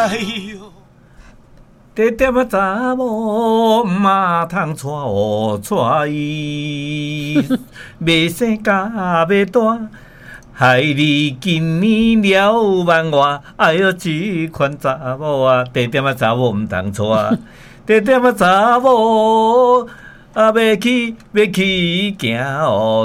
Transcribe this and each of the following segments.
哎呦，这点仔查某嘛通娶乌娶伊，未生甲要大。害你今年了万外，哎哟，这款查某啊，这点仔查某唔通娶，这点仔查某啊，要去行哦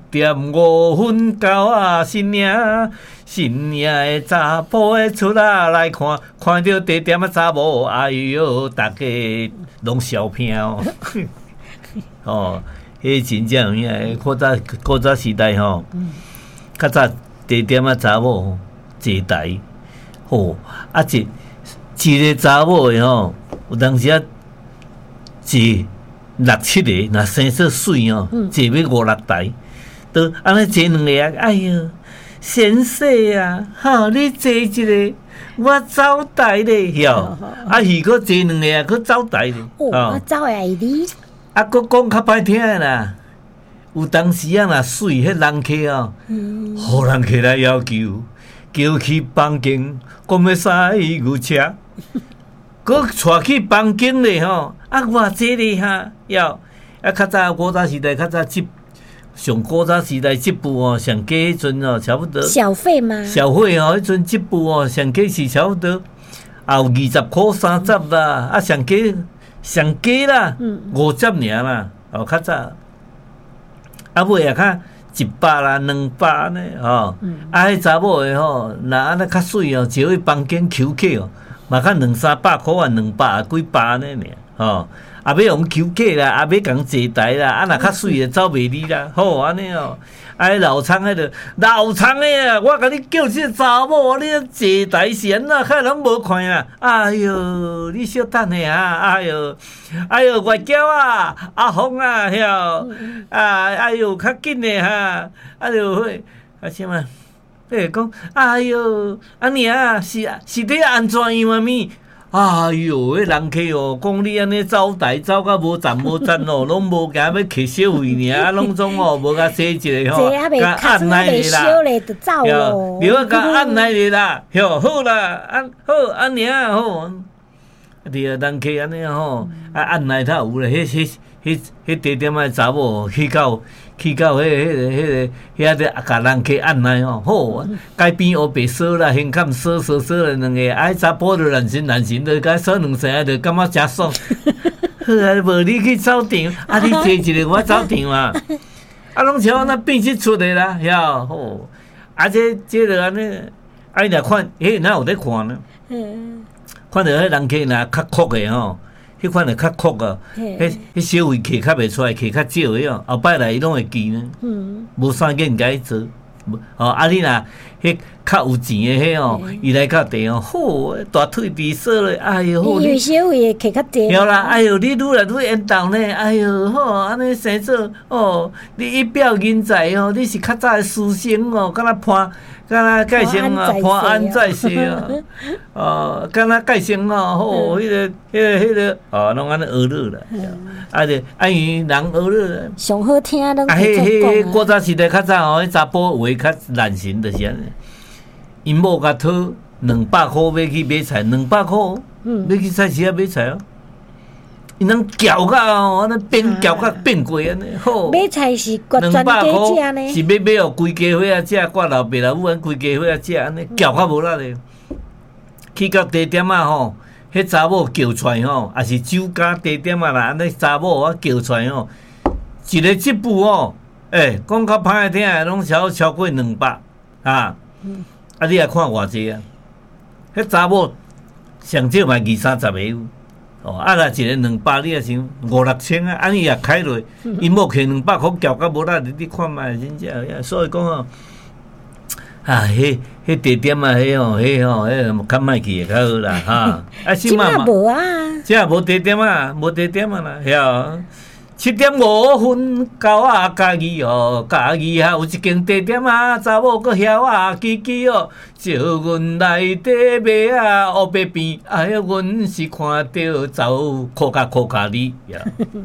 ，7:5到啊，新娘的查甫的出来看，看到这点仔查某，哎哟，大家拢笑片哦。哦，迄真正有影，古早时代吼。较早地点仔查某坐台，吼啊一个查某的吼，有当时啊坐6-7个，若生说水哦，坐要5-6台，都安尼坐2个啊，哎哟，先生啊，吼你坐一个，我走台咧，哟，啊鱼搁坐2个啊，搁走台咧， 我走会你， 啊搁讲较歹听的啦。有当时啊，若水迄人客哦，互人客来要求，叫去房间，讲要驶牛车，搁带去房间咧吼，啊偌济咧哈，要啊较早古早时代，较早上古早时代一部哦，上价迄阵哦，差不多小费吗？ 小费哦，迄阵一部哦，上价是差不多也有20块、30啦，啊上价啦，50尔啦，哦较早。啊，尾啊，较100啦、200呢，吼。啊，迄查某的吼，若安尼较水哦，招去房间求客哦，嘛较200-300块啊，200啊几百呢尔，吼。啊，要用求客啦，啊，要共坐台啦，啊，若较水的走袂离啦，好安尼哦。啊，老苍迄个老苍的啊，我甲你叫这查某，你坐台是安怎，看人无看啊！哎哟，你小等下啊！哎哟，外交啊，阿峰啊，晓哎哟，较紧的哈！哎哟，啊什么？讲，哎哟，啊娘是伫安怎样啊咪？哎哟，迄人客哦，讲你安尼走台走甲无站哦，拢无甲要摕小费尔，拢总哦无甲洗一个吼，甲按来咧啦，哟，你甲按来咧啦，哟，好啦，好安尼啊好，对啊，人客安尼吼，啊按来他有咧，迄地点仔查某去到迄个甲人客按来吼，好，街边乌白扫啦，胸坎扫了2个，啊，查甫着难行，着甲扫2下，着感觉诚爽。好啊，无你去走场，啊，你坐一个我走场啊，啊，拢像安那变出出的啦，晓好，啊，这着安尼，啊，你若看，哪有咧看呢？看到迄人客若较酷的吼。迄款就较酷啊，迄小费摕较袂出来，摕较少的哦。后摆来伊拢会记呢，无啥瘾甲伊做。哦，啊你若迄较有钱的迄哦，伊来到地哦，好大腿皮扫咧，哎哟，好你小费摕较济。 对啦，哎哟，你愈来愈缘投呢，哎哟，好安尼生做哦，你一表人才哦，你是较早的书生哦，敢若介生啊，潘安在世啊，哦，敢若介生啊，好，迄个，哦，拢安尼学落啦，啊着，啊因人学落， 上好听拢。啊， 迄古早时代较早哦，迄查甫话较难行的是安尼，因某甲讨200块要去买菜，200块，要去菜市啊买菜哦。因通搅甲哦，安尼变搅甲变过安尼，好。 买菜是专家食呢， 是要互规家伙仔食，挂老爸老母安规家伙仔食，安尼搅甲无力咧。去到地点啊吼，迄查某叫出来吼，也是酒家地点啊啦，安尼查某啊叫出来吼，一个这步哦，讲较歹听诶，拢超过200啊。啊，你来看偌济啊？迄查某上少嘛20-30个有。哦，啊，若一个200，你也想5-6千啊，安尼也开落，因某摕200块交甲无力，你看卖真正，所以讲哦，啊，迄地点啊，迄较莫去会较好啦，哈。啊，即嘛无啊， 即也无地点啊，啦，晓。7:5到啊加2哦，加2啊有一间地点啊，查某搁晓啊叽叽哦，招阮来底买啊乌白边，哎呀，阮是看到走苦卡哩呀。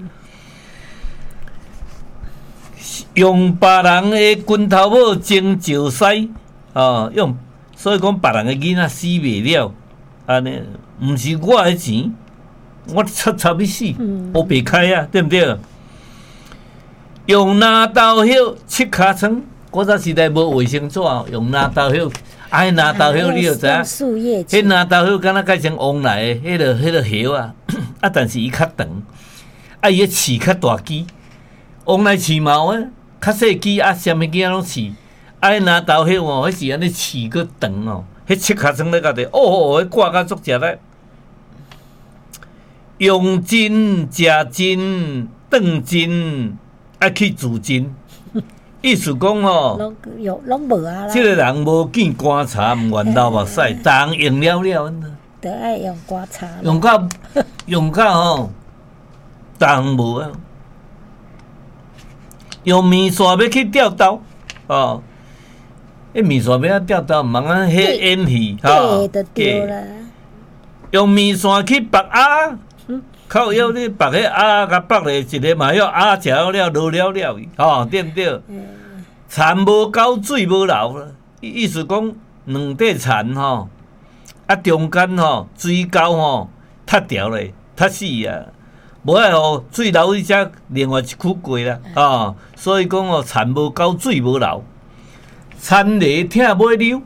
用别人的拳头某争石狮，哦，所以讲别人的囡仔死袂了， 安尼，毋是我的钱，我插要死，我别开啊，对不对？用拿豆叶切尻川，古早时代无卫生纸，用拿豆叶，迄拿豆叶你就知影，迄拿豆叶敢若改成往来的，迄个叶啊，但是伊较长，伊个刺较大枝，往来刺毛啊，较细枝啊，啥物件拢刺，拿豆叶哦，迄是安尼刺个长哦，迄切尻川咧家己，迄挂甲足食咧，用针食针，断针。去自尽，意思讲吼， 拢无啊啦。 这个人无见观察，毋愿流目屎，当用了了， 得爱用观察。 用到吼，当无啊，用面线要去钓刀哦，迄面线要钓刀，毋茫啊，迄演戏吼，就对啦。 用面线去拔鸭。靠腰你绑迄鸭甲绑咧，一个嘛要鸭食了了，落了了，吼，对毋对？田无沟，水无流，意思讲两块田吼，中间吼水沟吼塌掉咧，塌死啊！无爱吼水流去遮另外一区过啦，所以讲哦，田无沟，水无流，田犁疼尾溜。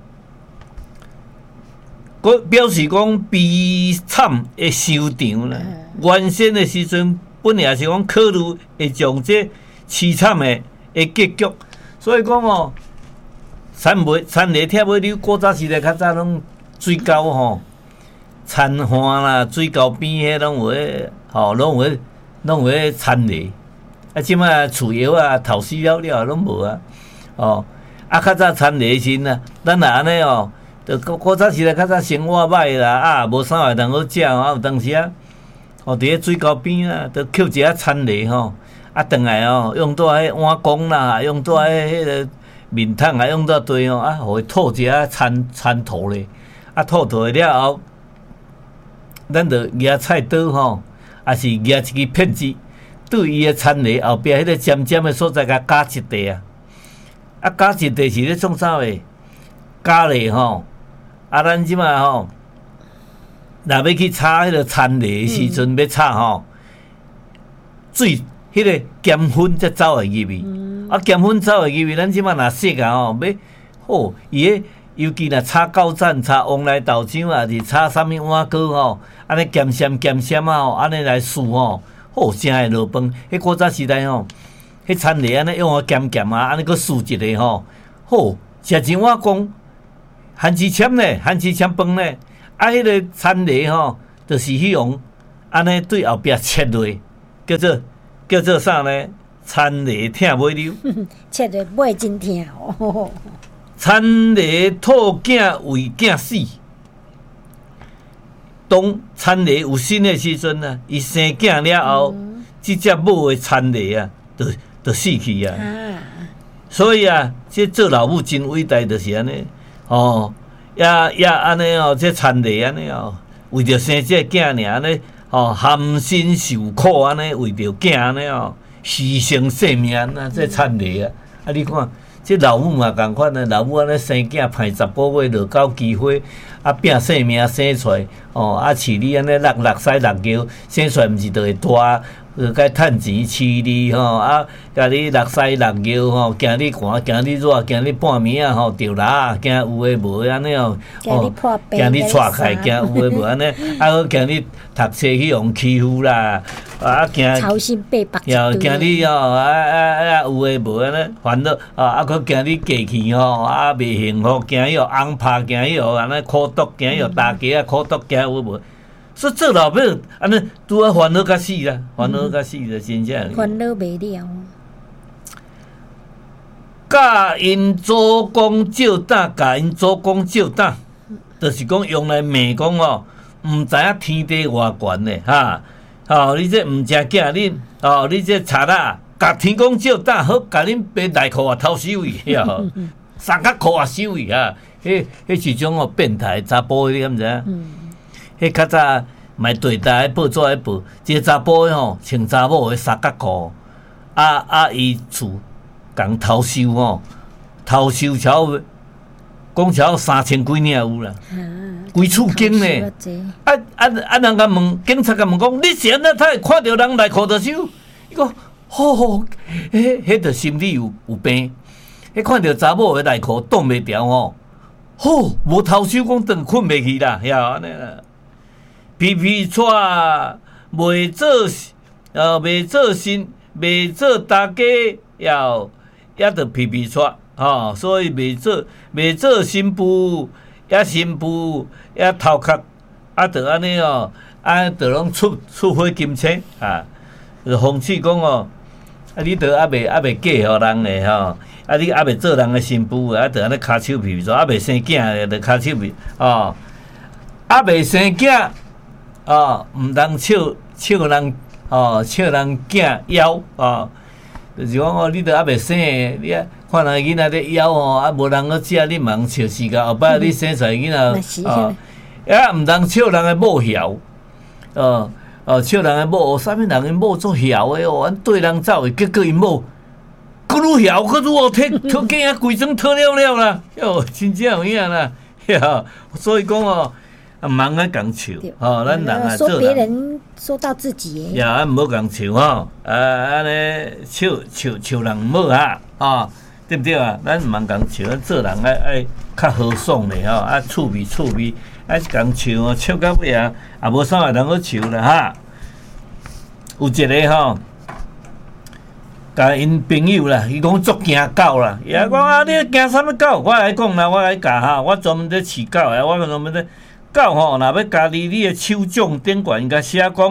佫表示讲悲惨的收场啦。原先的时阵，本来是讲考虑会将这凄惨的结局，所以讲哦，田犁拆尾溜，古早时代较早拢水沟吼，田岸啦，水沟边迄拢有迄吼，拢有迄田犁。即摆厝窑啊，头死了了，拢无啊。较早田犁时呐，咱若安尼哦。古早时代较早生活歹啦，无啥会通好食有当时啊，伫咧水沟边啊，都捡一下田犁吼，转来用到迄碗公啦，用到迄个面桶啊，用到堆互伊吐一下田土咧，吐了后，咱就举菜刀吼，也是举一支片子，对伊个田犁后壁迄个尖尖的所在，甲加一地啊，加一地是咧创啥个？加咧吼。咱即摆吼，若要去炒迄个田犁时阵，要炒吼，水迄个咸粉才走会入去。咸粉走会入去，咱即摆若细个吼，要好伊个，尤其若炒高赞、炒往来豆浆啊，是炒啥物碗糕吼，安尼咸咸啊吼，安尼来试吼，好真会落饭。迄古早时代吼，迄田犁安尼用咸啊，安尼搁试一个吼，好食一碗公。番薯签呢，番薯签饭呢，迄个田犁吼，就是迄种安尼对后壁切落，叫做啥呢？田犁疼尾溜， 切落尾真疼哦。 田犁吐囝为囝死，当田犁有生的时阵啊，伊生囝了后，即只母的田犁啊，就死去啊。所以啊，这做老母真伟大，就是安尼。也安尼这田犁安尼为着生这囝尔安尼含辛受苦安尼为着囝安尼牺牲性命这田犁你看这老母嘛共款老母安尼生囝歹十宝尾落到机会拼性命生出来饲你安尼落屎落尿生出来，毋是就会大。该趁钱饲你甲你落屎落尿惊你寒，惊你热，惊你半暝着拉，惊有诶无安尼惊你踹开，惊有诶无安尼好惊你读册去用欺负啦，惊操心八百一堆，惊你有诶无安尼烦恼佫惊你过去袂幸福，惊伊翁拍，惊伊安尼苦毒，惊伊大家苦毒，惊有无？所以做老爸安尼拄啊烦恼甲死啦，烦恼甲死啦，真正。 烦恼袂了。 教因祖公照胆，教因祖公照胆，就是讲用来骂讲毋知影天地偌悬咧你这毋正囝恁你这贼仔，甲天公照胆，好甲恁爸内裤啊偷收去三角裤啊收去迄是种变态查甫，你敢知影？迄较早买对台报纸咧报，一个查甫穿查某的三角裤，伊厝共偷收偷收超，讲讲超3000几领有啦，规厝经呢。人甲问，警察甲问讲，你是安怎他会看到人来裤着手？伊讲，迄着心理有病。迄看到查某诶内裤挡袂牢吼，无偷手讲顿困袂去啦，遐安尼啦。皮皮带袂做袂做新，袂做大家也着皮皮带所以袂做新妇，新妇也头壳着安尼着拢出火金车就讽刺讲你着还袂嫁互人咧你还袂做人诶新妇着安尼骹手皮皮带，还袂生囝着骹手皮还袂生囝毋通笑人囝枵就是讲你着还袂生你看人囡仔咧枵无人去食，你嘛通笑死甲后摆你生出来囡仔也毋通笑人诶某枵笑人诶某啥物人诶某做枵诶阮对人走诶，结果因某佫愈枵佫愈讨囝仔规装讨了了啦，真正有影啦，所以讲毋通爱共笑咱人说别人说到自己呀，毋好共笑安尼笑人毋好对不对啊？咱毋通共笑，咱做人爱较豪爽咧趣味，爱共笑笑到尾也无啥会通好笑啦有一个甲因朋友啦，伊讲足惊狗啦，伊讲你惊啥物狗？我来讲啦，我来教我专门咧饲狗我专门咧狗若要家己你诶手掌顶悬，甲写讲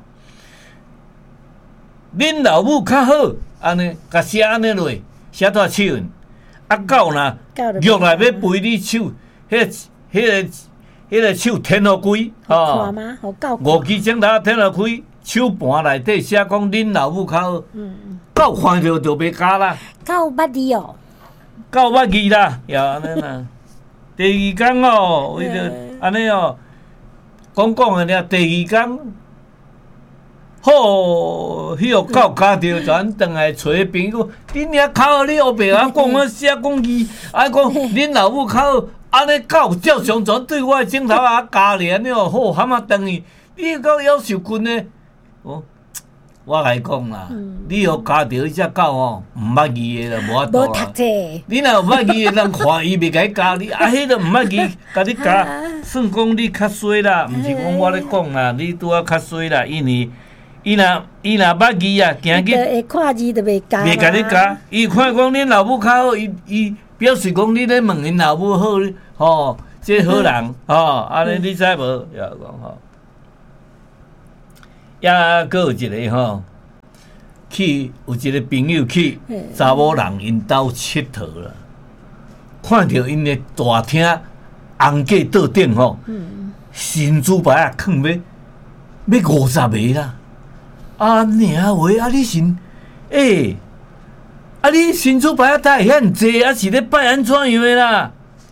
恁老母较好，安尼甲写安尼落，写大手狗若玉来要陪你手，迄个手天互开5支镜头天互开，手盘内底写讲恁老母较好。狗看着就袂加啦。 狗捌字狗捌字啦，安尼啦。第二天为着安尼讲诶了。第二天，迄个狗加着，咱转来找朋友，恁遐口你后壁讲我写讲字，讲恁老母较好，安尼狗照常全对我诶镜头加连喊转去，你讲夭寿君呢？我来讲啦，你互加着迄只狗毋捌字诶啦，无法度啦。你若有捌字诶人看伊袂甲伊加你，迄个毋捌字，甲你加，算讲你较衰啦，毋是讲我咧讲啦，你拄仔较衰啦，因为伊若捌字行去会看字就袂加， 袂甲你加，伊看讲恁老母较好，伊表示讲你咧问因老母好，这好人安尼你知无？也讲也佫有一个去有一个朋友去查某人因兜佚佗啦，看到因的大厅红架桌顶神主牌囥要50个啦，尔话你神你神主牌带遐济，是咧拜安怎样的啦？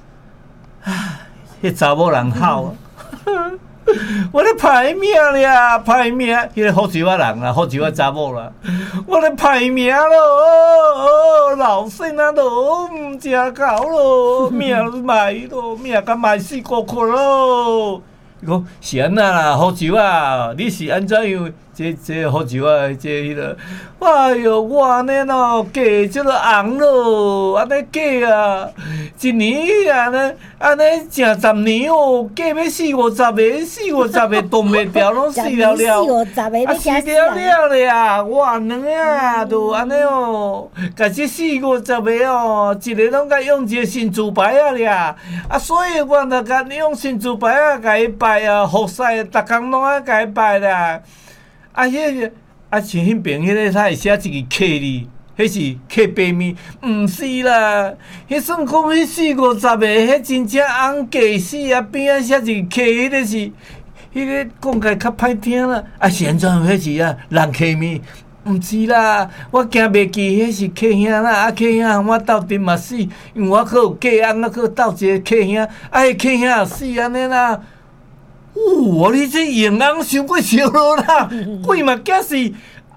迄查某人哭我咧歹命俩，歹命！迄个福州人啦，福州查某啦，我咧歹命咯，老身都毋食够咯，命歹咯，命甲歹死过去咯。伊讲是安那啦，福州你是安怎样？这福州迄个，哎哟，我安尼嫁即个红咯，安尼嫁一年安尼成10年嫁要40-50个，40-50个动袂掉，拢死了了，死了了我2就安尼甲这40-50个一个拢甲用一个神主牌俩，所以我著甲用神主牌甲伊拜福屎，逐工拢甲伊拜啦。像迄边迄个，他会写一个 K 字，迄是 K 白面，毋是啦。迄算讲迄40-50个，迄真正红嫁死边写一个 K， 迄个是迄个讲起来较歹听啦。是安怎样？迄是人 K 面，毋是啦。我惊袂记，迄是 K 兄啦。K 兄和我斗阵嘛死，因为我可有嫁翁，可斗一个 K 兄，迄 K 兄也死安尼啦。你这冤枉伤过烧咯啦，鬼嘛假是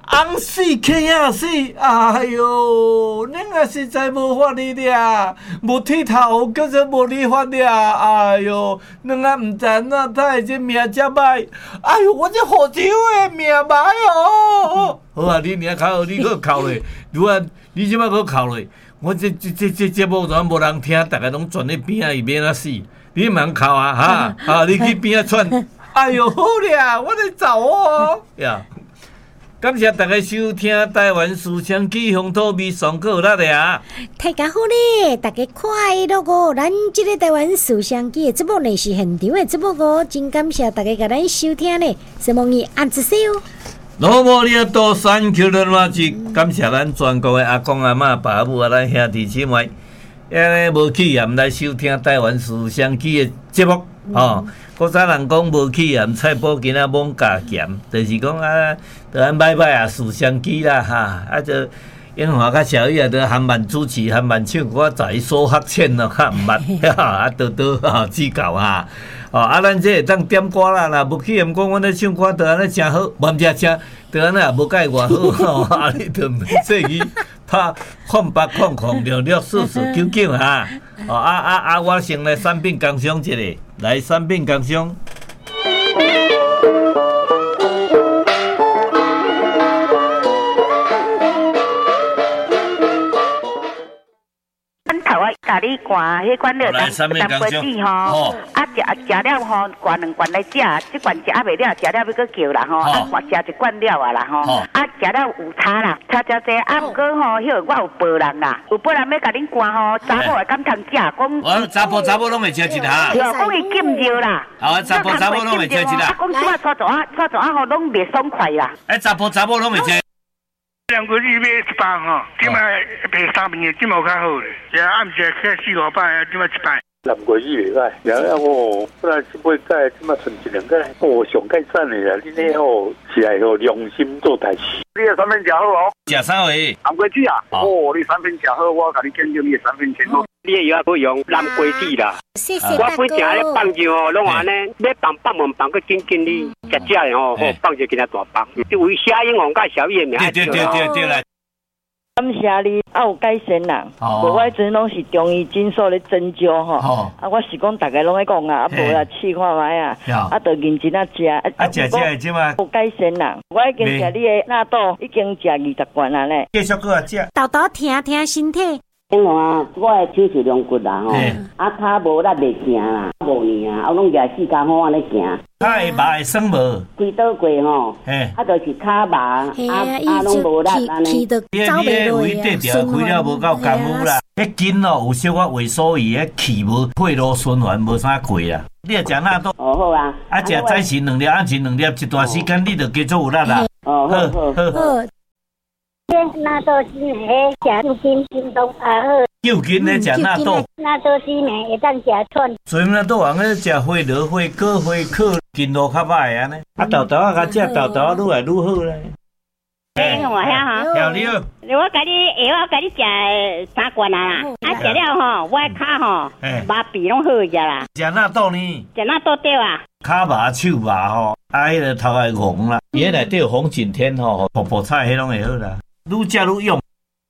红死气啊死！哎哟，恁啊实在无法力俩，无剃头叫做无理法俩。哎哟，恁啊毋知哪太这命这歹。哎哟，我这福州的命歹哦。好啊，你尔考，你搁考咧，如果你即摆搁考咧，我这节目全无人听，大家拢转咧边啊，伊免啊死。你茫考啊哈啊！你去边啊窜。哎哟，好俩，我咧走哦呀。感谢大家收听《台湾思想起乡土味上课啦呀！ 大家好咧，大家快乐哦！咱这个台湾思想起的节目呢是现场的节目哦，真感谢大家甲咱收听咧，希望你按一手。 罗摩利亚多山丘的垃圾，感谢咱全国的阿公阿嬷、爸母啊，咱兄弟姐妹，无去也毋来收听台湾思想起的节目哦。古早人讲无去也菜脯囡仔罔加咸，就是讲啊，就安摆摆啊，思想起啦哈，啊就永华甲小玉啊，都含慢主持，含慢唱歌，在所学浅咯，较毋捌啊，多指教哈。哦，啊，咱这会当点歌啦，若无去，毋讲阮咧唱歌，就安尼真好，无只声，就安尼也无介偌好吼，啊，你就毋说伊拍0800664499哈。哦，我先来产品工商一个，来产品工商。 甲你灌迄款了当杯子吼，啊食了吼，灌两罐来食，即罐食啊袂了，食了要搁叫啦吼，啊我食一罐了啊啦吼，啊食了有差啦，差真济，啊毋过吼，迄我有报人啦，有报人要甲恁灌吼，查某会敢通食，讲查某拢会食一下， 讲伊禁肉啦， 啊查某拢会食一下， 讲即摆搓吼拢袂爽快啦， 查某拢会食。 2个月买一包吼，即摆卖3面，即毛较好咧。也暗时开4-5摆，即摆一摆。 3个月袂歹，然后本来是买钙，即摆剩1两个，上改善的啦。你那吼是来吼良心做代志。你的产品食好哦。 食啥货？ 蓝龟子啊！哦，你产品食好，我甲你建议你的产品先好。 你的药可以用蓝龟子啦。 谢谢我本正咧放就吼，拢安尼，要放门放个紧紧哩，食的吼，放就今仔大放。就为写英王甲小叶名。 对啦。 感谢你，有改善啦。无我阵拢是中医诊所咧针灸吼。我是讲大家拢在讲啊，无啦试看卖啊，就认真食。 食即嘛有改善啦。我已经食你的纳豆，已经食20罐啊咧。 继续搁食。 豆豆听身体。 因为啊，我的手是龙骨啦吼，脚无力袂行啦，无呢啊，我拢举4工好安尼行。 脚会麻会酸无？ 开倒过吼，就是脚麻，拢无力安尼。 你胃底条开了无够干污啦，迄筋哦有小可萎缩伊，迄气无血路循环无啥过啦。你要食纳豆。 哦好啊。 食早晨2粒，暗时2粒，一段时间你就加做有力啦。 哦好。 纳豆是美，食助筋运动也好。 救筋咧食纳豆。 纳豆是美，会当食串。 所以纳豆人咧食花螺、花果、花壳，筋路较歹安尼。豆豆啊，甲食豆豆愈来愈好咧。 我遐哈。 晓你。 我甲你食3罐啊啦，食了吼，我脚吼，麻痹拢好个啦。 食纳豆呢？ 食纳豆对啊。 脚麻、手麻吼，迄个头会红啦，伊内底有红景天吼，泡菜迄拢会好啦。愈食愈用。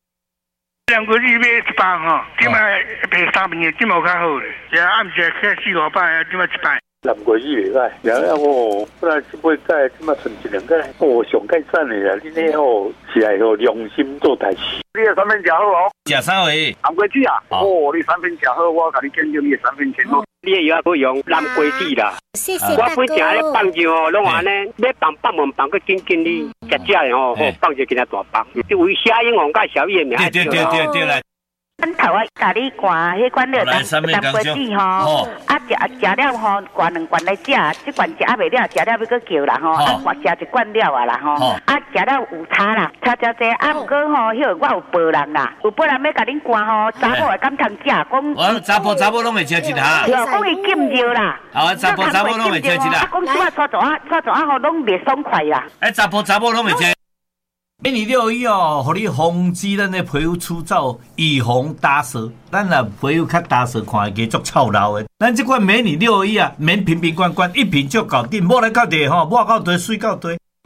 2个月买一包吼，即摆卖3面，即毛较好咧。也暗时开4-5摆，即摆一摆。 蓝龟子袂歹，然后本来是买钙，即摆剩1两个，上改善的啦。你那吼是来吼良心做代志。你的产品食好哦。 食啥货？ 蓝龟子啊！哦，你产品食好，我甲你建议你的产品先好。 你的药可以用蓝龟子啦。 谢谢我本正咧放就吼，拢安尼，要放门放个紧紧哩，食的吼，放就今仔大放。就为写英王甲小叶名。 对啦。 咱头啊，甲你灌迄款了当杯子吼，啊食了吼，灌2罐来食，即罐食啊袂了，食了要搁叫啦吼，啊我食一罐了啊啦吼，啊食了有差啦，差真济，啊毋过吼，迄我有报人啦，有报人要甲恁灌吼，查某会敢通食，讲查某拢会食一下， 讲伊禁肉啦， 查某拢会食一下， 讲即摆搓搓吼拢袂爽快啦， 查某拢会食。每年6月哦，互你防止咱的皮肤粗糙，预防打湿。咱若皮肤较打湿，看会加足臭老的。咱这款美女6月啊，免瓶罐罐，一瓶就搞定，摸来到地吼，抹到地，水到地。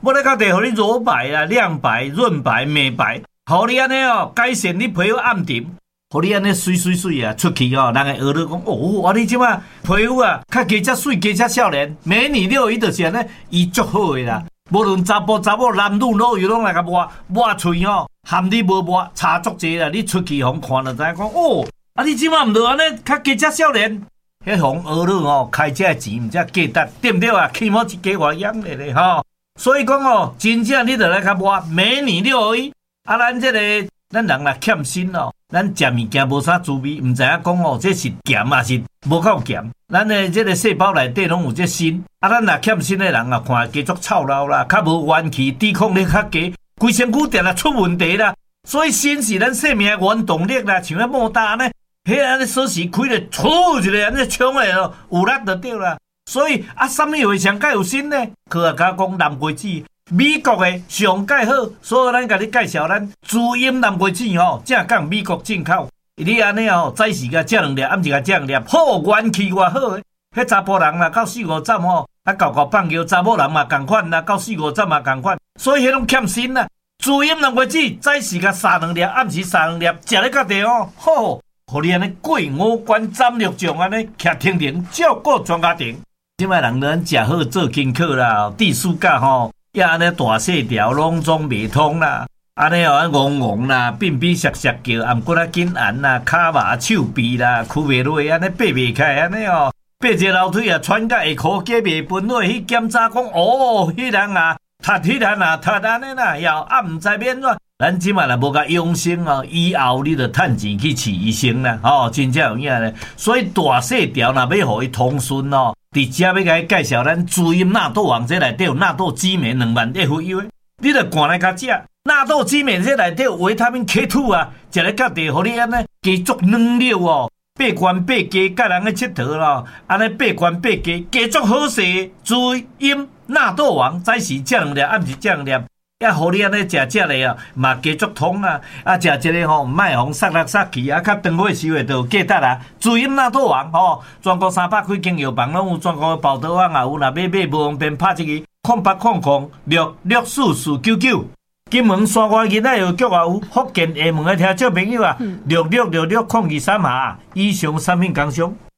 要咧到底互你柔白啦、亮白、润白、美白，互你安尼哦，改善你皮肤暗沉，互你安尼水啊，出去哦，人会学你讲哦，啊你即马皮肤啊，较加遮水、加遮少年，美女6伊就是安尼，伊足好诶啦。无论查甫、男女老幼拢来甲抹喙吼，含你无抹，差足济啦。你出去互看就知影讲哦，啊你即马毋着安尼，较加遮少年。迄红儿女哦，开这钱毋则价值，对不对啊？起码一家外养的咧吼，所以讲哦，真正你着来甲我美女6啊，咱这个咱人若欠薪哦，咱食物件无啥滋味，毋知影讲哦，这是咸还是无够咸。咱的这个细胞内底拢有这锌，啊，咱若欠锌的人啊，看加足操劳啦，较无元气，抵抗力较低，规身躯定来出问题啦。所以锌是咱生命的原动力啦，像咧莫大安尼。迄安尼锁匙开咧，出一个安尼冲诶咯，有力就对啦。所以啊，什么话上介有锌呢？科学家讲蓝桂子，美国诶上介好，所以咱甲你介绍咱滋阴蓝桂子吼，正讲美国进口。你安尼吼，早时甲食2粒，暗时甲食2粒，好元气偌好诶。迄查甫人啦，到4、5站吼，啊搞放尿，查某人嘛共款啦，到4、5站嘛共款。所以迄种欠锌啦，滋阴蓝桂子，早时甲撒2粒，暗时撒2粒，食咧到地哦，好。互你安尼过5关斩6将安尼徛停停，照顾全家庭。即摆人咱食好做功课啦，地鼠甲吼也安尼大细条拢总袂通啦，安尼哦戆戆啦，变变涩涩叫，颔骨啊紧按啦，骹麻手臂啦，屈袂落安尼爬袂开安尼哦，爬一楼梯啊喘甲下箍脚袂分落去检查讲哦，迄人啊，迄人啊，安尼啦，要啊毋知免怎。咱即马若无甲养生哦，以后你着趁钱去饲医生啦，吼，真正有影咧。所以大细条若要互伊通顺哦，伫遮要甲伊介绍咱滋阴纳豆王，这内底有纳豆激酶2万 FU 的，你着赶来甲食。纳豆激酶这内底有维他命 K2 啊，食咧到地，互你安尼加足软溜哦，八关八加，甲人去佚佗咯，安尼八关八加，加足好势。滋阴纳豆王，早时食2粒，暗时食2粒。也互你安尼食咧啊，嘛加足通啊！啊，食一个吼，莫互杀来杀去啊！较长火时会就价值啊！滋阴纳豆王吼，全国300几间药房拢有，全国报道网也有。若要买无方便，拍一个0800664499。金门山外囡仔药局也有，福建厦门的听众朋友啊，66660235。以上产品工商。